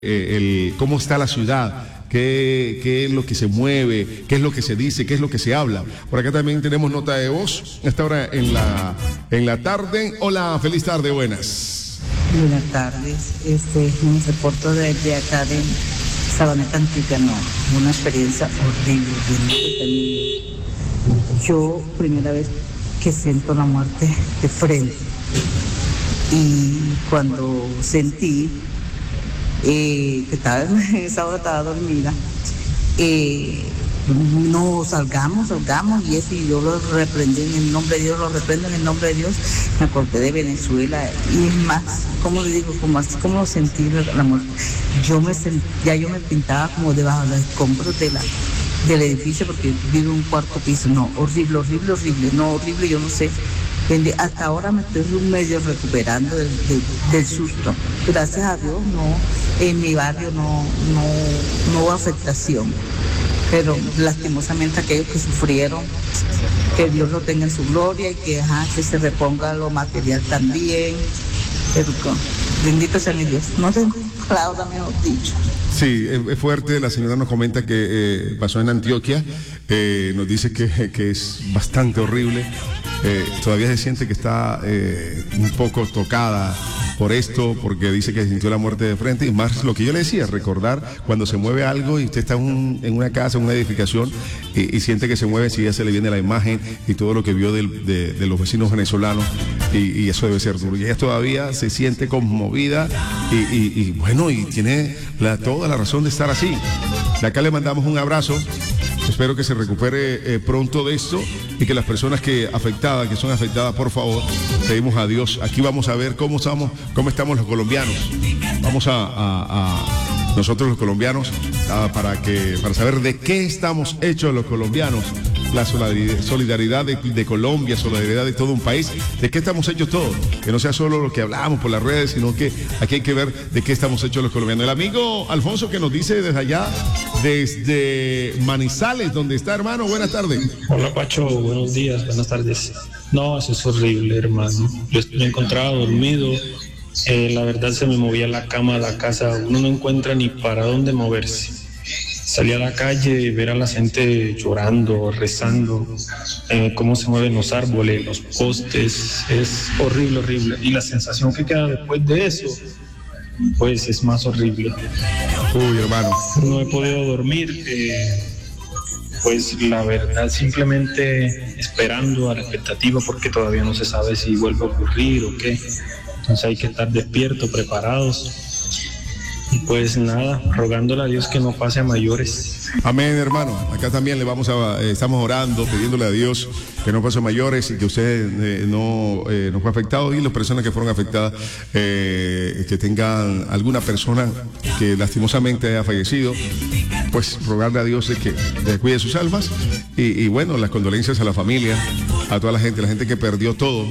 cómo está la ciudad, qué es lo que se mueve, qué es lo que se dice, qué es lo que se habla. Por acá también tenemos nota de voz, esta hora en la tarde. Hola, feliz tarde, buenas. Buenas tardes, me reporto desde acá de Sabaneta Antigua, una experiencia horrible. Yo, primera vez que siento la muerte de frente, y cuando sentí que esa hora estaba dormida, no salgamos, y eso, y yo lo reprendí en el nombre de Dios, me acordé de Venezuela, y es más, como le digo, como así como sentí la muerte, yo me pintaba como debajo de los escombros del edificio, porque vivo en un cuarto piso, horrible, yo no sé. Hasta ahora me estoy medio recuperando del susto. Gracias a Dios, en mi barrio no hubo afectación. Pero lastimosamente aquellos que sufrieron, que Dios lo tenga en su gloria y que se reponga lo material también. Pero bendito sea mi Dios. No tengo palabras, mejor dicho. Sí, es fuerte. La señora nos comenta que pasó en Antioquia. Nos dice que es bastante horrible. Todavía se siente que está un poco tocada por esto, porque dice que sintió la muerte de frente. Y más lo que yo le decía, recordar cuando se mueve algo y usted está en una casa, en una edificación, y siente que se mueve, si ya se le viene la imagen y todo lo que vio de los vecinos venezolanos, y eso debe ser duro. Y ella todavía se siente conmovida y bueno, y tiene toda la razón de estar así. De acá le mandamos un abrazo. Espero que se recupere pronto de esto y que las personas que son afectadas, por favor, pedimos a Dios. Aquí vamos a ver cómo estamos los colombianos. Vamos a nosotros los colombianos para saber de qué estamos hechos los colombianos. La solidaridad de Colombia, solidaridad de todo un país. ¿De qué estamos hechos todos? Que no sea solo lo que hablamos por las redes, sino que aquí hay que ver de qué estamos hechos los colombianos. El amigo Alfonso que nos dice desde allá, desde Manizales, donde está, hermano. Buenas tardes. Hola, Pacho. Buenos días, buenas tardes. No, eso es horrible, hermano. Yo me encontraba dormido. La verdad se me movía la cama de la casa. Uno no encuentra ni para dónde moverse. Salí a la calle, ver a la gente llorando, rezando, cómo se mueven los árboles, los postes, es horrible. Y la sensación que queda después de eso, pues es más horrible. Uy, hermano. No he podido dormir, pues la verdad simplemente esperando a la expectativa, porque todavía no se sabe si vuelve a ocurrir o qué. Entonces hay que estar despiertos, preparados. Y pues nada, rogándole a Dios que no pase a mayores. Amén, hermano. Acá también estamos orando, pidiéndole a Dios que no pase a mayores y que usted no fue afectado, y las personas que fueron afectadas, que tengan alguna persona que lastimosamente haya fallecido, pues rogarle a Dios de que cuide sus almas y bueno, las condolencias a la familia, a toda la gente que perdió todo.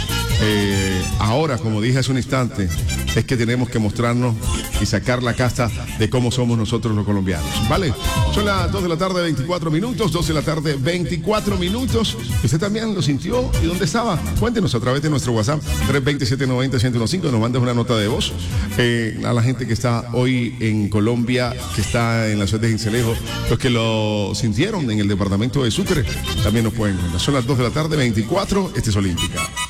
Ahora, como dije hace un instante, es que tenemos que mostrarnos y sacar la casta de cómo somos nosotros los colombianos, ¿vale? Son las 2 de la tarde, 24 minutos, 2 de la tarde, 24 minutos. ¿Usted también lo sintió? ¿Y dónde estaba? Cuéntenos a través de nuestro WhatsApp, 320-790-1015, nos mandas una nota de voz. A la gente que está hoy en Colombia, que está en la ciudad de Sincelejo, los que lo sintieron en el departamento de Sucre, también nos pueden contar. Son las 2 de la tarde, 24, este es Olímpica.